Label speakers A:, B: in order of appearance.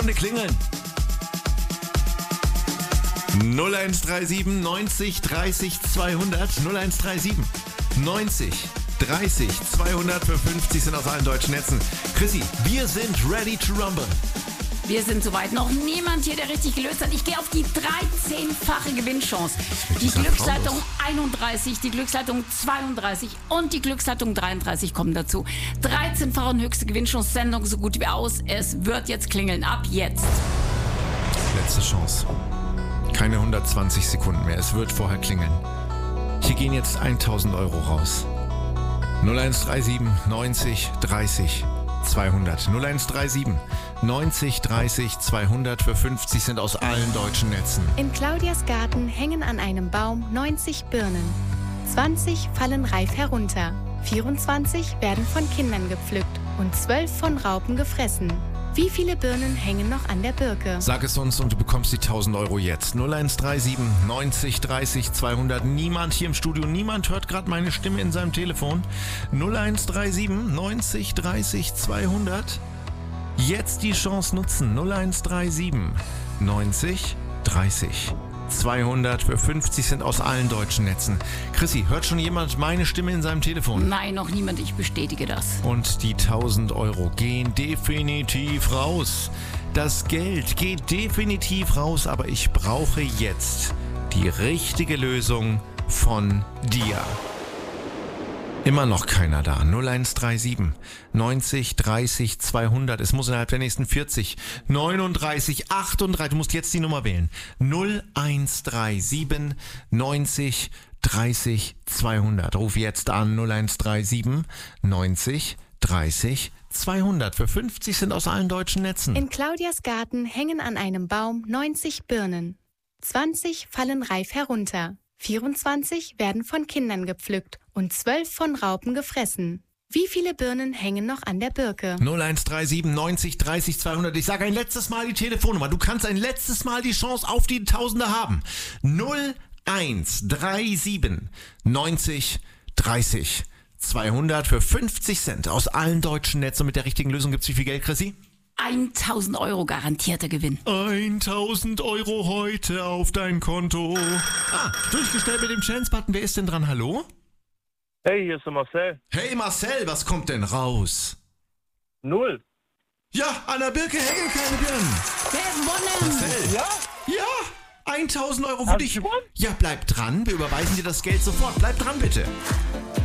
A: Klingeln. 0137 90 30 200. 0137 90 30 200 für 50 sind aus allen deutschen Netzen. Chrissy, wir sind ready to rumble.
B: Wir sind soweit. Noch niemand hier, der richtig gelöst hat. Ich gehe auf die 13-fache Gewinnchance. Die Glücksleitung 31, die Glücksleitung 32 und die Glücksleitung 33 kommen dazu. 13-fache und höchste Gewinnchance. Sendung so gut wie aus. Es wird jetzt klingeln. Ab jetzt.
A: Letzte Chance. Keine 120 Sekunden mehr. Es wird vorher klingeln. Hier gehen jetzt 1000 Euro raus. 0137 90 30 200. 0137 90 30 200 für 50 sind aus allen deutschen Netzen.
C: In Claudias Garten hängen an einem Baum 90 Birnen. 20 fallen reif herunter. 24 werden von Kindern gepflückt und 12 von Raupen gefressen. Wie viele Birnen hängen noch an der Birke?
A: Sag es uns und du bekommst die 1000 Euro jetzt. 0137 90 30 200. Niemand hier im Studio, niemand hört gerade meine Stimme in seinem Telefon. 0137 90 30 200. Jetzt die Chance nutzen. 0137 90 30 200 für 50 sind aus allen deutschen Netzen. Chrissy, hört schon jemand meine Stimme in seinem Telefon?
B: Nein, noch niemand. Ich bestätige das.
A: Und die 1000 Euro gehen definitiv raus. Das Geld geht definitiv raus, aber ich brauche jetzt die richtige Lösung von dir. Immer noch keiner da. 0137 90 30 200. Es muss innerhalb der nächsten 40, 39, 38. Du musst jetzt die Nummer wählen. 0137 90 30 200. Ruf jetzt an. 0137 90 30 200. Für 50 sind aus allen deutschen Netzen.
C: In Claudias Garten hängen an einem Baum 90 Birnen. 20 fallen reif herunter. 24 werden von Kindern gepflückt und 12 von Raupen gefressen. Wie viele Birnen hängen noch an der Birke?
A: 0137 90 30 200. Ich sage ein letztes Mal die Telefonnummer. Du kannst ein letztes Mal die Chance auf die Tausende haben. 0137 90 30 200 für 50 Cent aus allen deutschen Netzen. Und mit der richtigen Lösung gibt's wie viel Geld, Chrissy?
B: 1000 Euro garantierter Gewinn.
A: 1000 Euro heute auf dein Konto. Durchgestellt mit dem Chance-Button. Wer ist denn dran? Hallo?
D: Hey, hier ist der Marcel.
A: Hey Marcel, was kommt denn raus?
D: 0.
A: Ja, an der Birke hängen keine Birnen.
B: Gewonnen!
A: Marcel.
D: Ja?
A: Ja, 1000 Euro für
D: Hast
A: dich.
D: du gewonnen?
A: Ja, bleib dran. Wir überweisen dir das Geld sofort. Bleib dran, bitte.